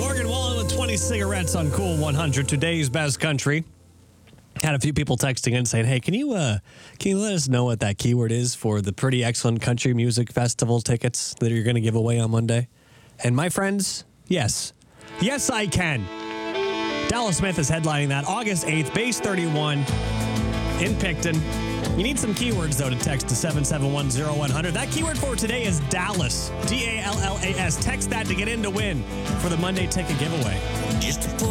Morgan Wallen with 20 cigarettes on Cool 100. Today's best country. Had a few people texting in saying, hey, can you let us know what that keyword is for the Pretty Excellent Country Music Festival tickets that you're going to give away on Monday? And my friends, yes. Yes, I can. Dallas Smith is headlining that August 8th, Base 31 in Picton. You need some keywords, though, to text to 7710100. That keyword for today is Dallas. D-A-L-L-A-S. Text that to get in to win for the Monday ticket giveaway. Just to pull